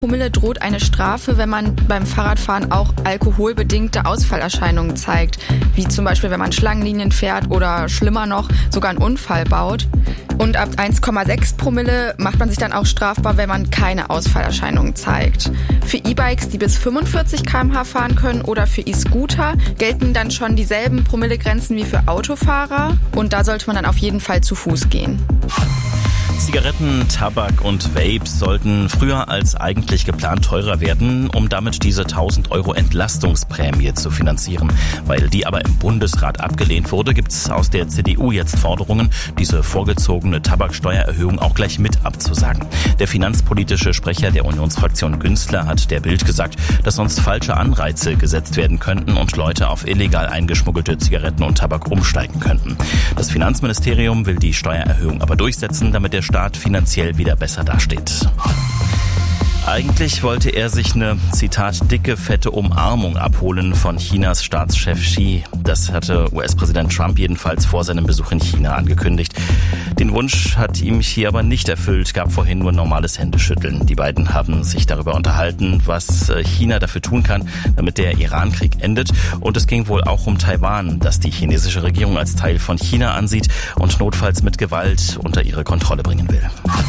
Promille droht eine Strafe, wenn man beim Fahrradfahren auch alkoholbedingte Ausfallerscheinungen zeigt, wie zum Beispiel, wenn man Schlangenlinien fährt oder schlimmer noch, sogar einen Unfall baut. Und ab 1,6 Promille macht man sich dann auch strafbar, wenn man keine Ausfallerscheinungen zeigt. Für E-Bikes, die bis 45 km/h fahren können, oder für E-Scooter gelten dann schon dieselben Promillegrenzen wie für Autofahrer. Und da sollte man dann auf jeden Fall zu Fuß gehen. Zigaretten, Tabak und Vapes sollten früher als eigentlich geplant teurer werden, um damit diese 1.000 € Entlastungsprämie zu finanzieren. Weil die aber im Bundesrat abgelehnt wurde, gibt es aus der CDU jetzt Forderungen, diese vorgezogene Tabaksteuererhöhung auch gleich mit abzusagen. Der finanzpolitische Sprecher der Unionsfraktion Günzler hat der Bild gesagt, dass sonst falsche Anreize gesetzt werden könnten und Leute auf illegal eingeschmuggelte Zigaretten und Tabak umsteigen könnten. Das Finanzministerium will die Steuererhöhung aber durchsetzen, damit der Staat finanziell wieder besser dasteht. Eigentlich wollte er sich eine, Zitat, dicke, fette Umarmung abholen von Chinas Staatschef Xi. Das hatte US-Präsident Trump jedenfalls vor seinem Besuch in China angekündigt. Den Wunsch hat ihm Xi aber nicht erfüllt, gab vorhin nur normales Händeschütteln. Die beiden haben sich darüber unterhalten, was China dafür tun kann, damit der Iran-Krieg endet. Und es ging wohl auch um Taiwan, das die chinesische Regierung als Teil von China ansieht und notfalls mit Gewalt unter ihre Kontrolle bringen will.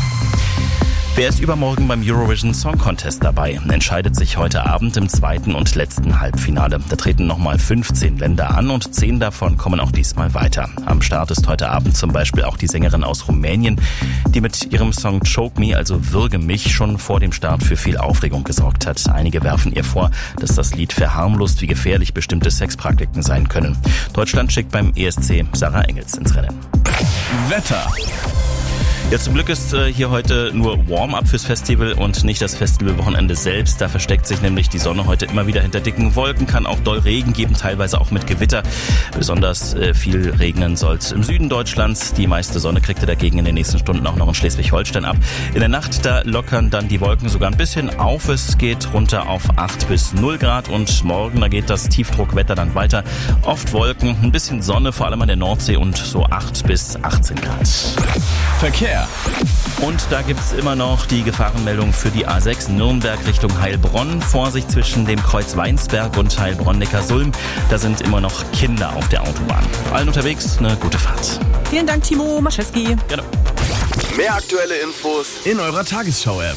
Wer ist übermorgen beim Eurovision Song Contest dabei? Entscheidet sich heute Abend im zweiten und letzten Halbfinale. Da treten nochmal 15 Länder an und 10 davon kommen auch diesmal weiter. Am Start ist heute Abend zum Beispiel auch die Sängerin aus Rumänien, die mit ihrem Song Choke Me, also Würge mich, schon vor dem Start für viel Aufregung gesorgt hat. Einige werfen ihr vor, dass das Lied verharmlost, wie gefährlich bestimmte Sexpraktiken sein können. Deutschland schickt beim ESC Sarah Engels ins Rennen. Wetter. Ja, zum Glück ist hier heute nur Warm-up fürs Festival und nicht das Festivalwochenende selbst. Da versteckt sich nämlich die Sonne heute immer wieder hinter dicken Wolken, kann auch doll Regen geben, teilweise auch mit Gewitter. Besonders viel regnen soll es im Süden Deutschlands. Die meiste Sonne kriegt ihr dagegen in den nächsten Stunden auch noch in Schleswig-Holstein ab. In der Nacht, da lockern dann die Wolken sogar ein bisschen auf. Es geht runter auf 8 bis 0 Grad und morgen, da geht das Tiefdruckwetter dann weiter. Oft Wolken, ein bisschen Sonne, vor allem an der Nordsee und so 8 bis 18 Grad. Verkehr. Und da gibt's immer noch die Gefahrenmeldung für die A6 Nürnberg Richtung Heilbronn. Vorsicht zwischen dem Kreuz Weinsberg und Heilbronn-Neckarsulm. Da sind immer noch Kinder auf der Autobahn. Allen unterwegs eine gute Fahrt. Vielen Dank, Timo Maschewski. Gerne. Mehr aktuelle Infos in eurer Tagesschau-App.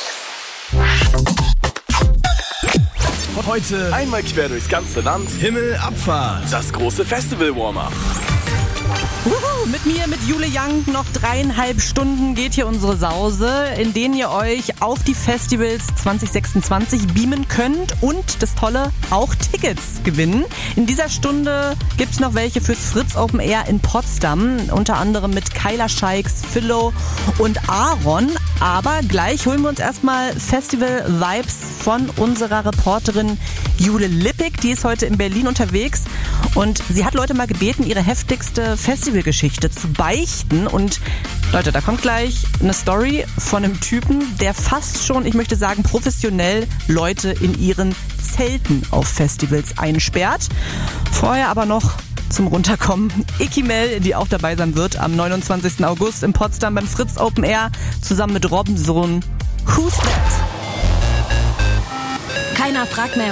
Heute einmal quer durchs ganze Land. Himmelabfahrt. Das große Festival-Warm-up. Mit mir, mit Jule Young, noch 3,5 Stunden geht hier unsere Sause, in denen ihr euch auf die Festivals 2026 beamen könnt und das Tolle, auch Tickets gewinnen. In dieser Stunde gibt's noch welche fürs Fritz Open Air in Potsdam, unter anderem mit Kyla Scheiks, Philo und Aaron. Aber gleich holen wir uns erstmal Festival-Vibes von unserer Reporterin Jule Lippig. Die ist heute in Berlin unterwegs und sie hat Leute mal gebeten, ihre heftigste Festivalgeschichte zu beichten. Und Leute, da kommt gleich eine Story von einem Typen, der fast schon, ich möchte sagen, professionell Leute in ihren Zelten auf Festivals einsperrt. Vorher aber noch zum Runterkommen Icky Mel, die auch dabei sein wird am 29. August in Potsdam beim Fritz Open Air zusammen mit Robbensohn Who's That? Keiner fragt mehr.